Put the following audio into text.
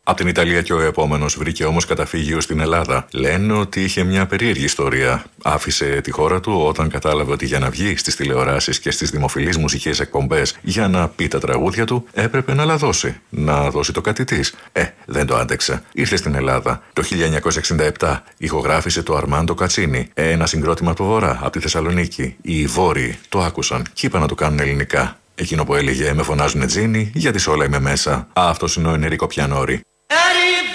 Από την Ιταλία και ο επόμενος βρήκε όμως καταφύγιο στην Ελλάδα. Λένε ότι είχε μια περίεργη ιστορία. Άφησε τη χώρα του όταν κατάλαβε ότι για να βγει στις τηλεοράσεις και στις δημοφιλείς μουσικές εκπομπές για να πει τα τραγούδια του, έπρεπε να λαδώσει. Να δώσει το κάτι της. Δεν το άντεξε. Ήρθε στην Ελλάδα. Το 1967 ηχογράφησε το Αρμάντο Κατσίνι. Ένα συγκρότημα από το Βορρά, από τη Θεσσαλονίκη. Οι Βόρειοι το άκουσαν και είπαν να το κάνουν ελληνικά. Εκείνο που έλεγε «Με φωνάζουνε Τζίνι, γιατί σ' όλα είμαι μέσα». Αυτός είναι ο Ενερίκο Πιανόρη.